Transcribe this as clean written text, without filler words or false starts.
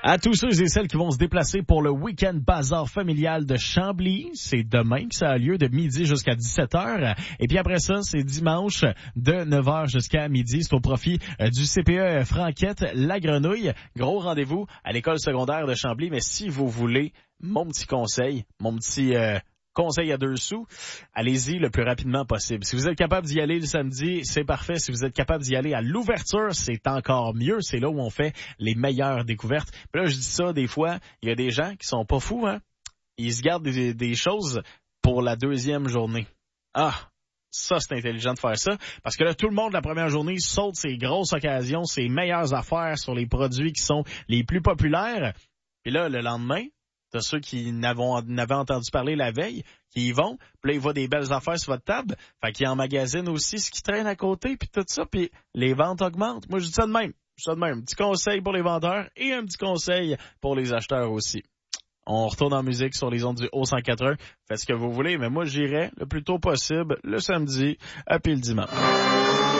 À tous ceux et celles qui vont se déplacer pour le week-end bazar familial de Chambly, c'est demain que ça a lieu de midi jusqu'à 17h. Et puis après ça, c'est dimanche de 9h jusqu'à midi. C'est au profit du CPE Franquette, La Grenouille. Gros rendez-vous à l'école secondaire de Chambly. Mais si vous voulez mon petit conseil, conseil à 2 sous, allez-y le plus rapidement possible. Si vous êtes capable d'y aller le samedi, c'est parfait. Si vous êtes capable d'y aller à l'ouverture, c'est encore mieux. C'est là où on fait les meilleures découvertes. Puis là, je dis ça, des fois, il y a des gens qui sont pas fous, hein. Ils se gardent des choses pour la deuxième journée. Ah! Ça, c'est intelligent de faire ça. Parce que là, tout le monde, la première journée, saute ses grosses occasions, ses meilleures affaires sur les produits qui sont les plus populaires. Puis là, le lendemain, t'as ceux qui n'avaient entendu parler la veille, qui y vont, puis là, ils voient des belles affaires sur votre table, fait qu'ils emmagasinent aussi ce qui traîne à côté, puis tout ça, puis les ventes augmentent. Moi, je dis ça de même. Un petit conseil pour les vendeurs et un petit conseil pour les acheteurs aussi. On retourne en musique sur les ondes du Haut-180. Faites ce que vous voulez, mais moi, j'irai le plus tôt possible le samedi, puis le dimanche.